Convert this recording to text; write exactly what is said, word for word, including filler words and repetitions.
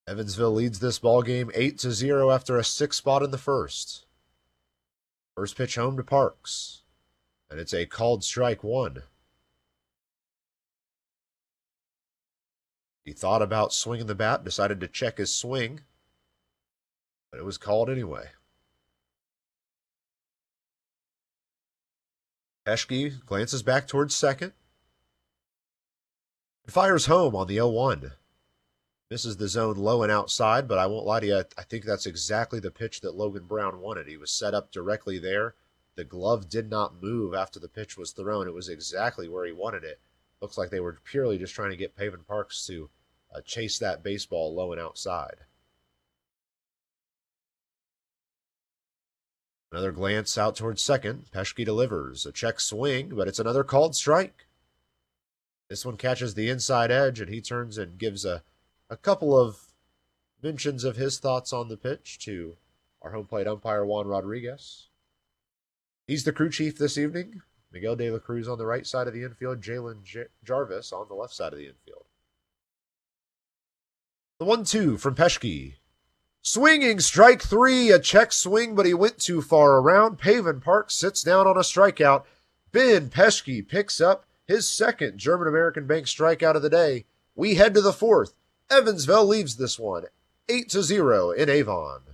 Evansville leads this ball game eight to zero after a six spot in the first. First pitch home to Parks, and it's a called strike one. He thought about swinging the bat, decided to check his swing, but it was called anyway. Peschke glances back towards second and fires home on the oh one. Misses the zone low and outside, but I won't lie to you, I think that's exactly the pitch that Logan Brown wanted. He was set up directly there. The glove did not move after the pitch was thrown. It was exactly where he wanted it. Looks like they were purely just trying to get Pavin Parks to uh, chase that baseball low and outside. Another glance out towards second. Peschke delivers. A check swing, but it's another called strike. This one catches the inside edge, and he turns and gives a A couple of mentions of his thoughts on the pitch to our home plate umpire, Juan Rodriguez. He's the crew chief this evening. Miguel De La Cruz on the right side of the infield, Jalen J- Jarvis on the left side of the infield. The one two from Peschke. Swinging strike three, a check swing, but he went too far around. Pavin Parks sits down on a strikeout. Ben Peschke picks up his second German American Bank strikeout of the day. We head to the fourth. Evansville leaves this one eight to zero in Avon.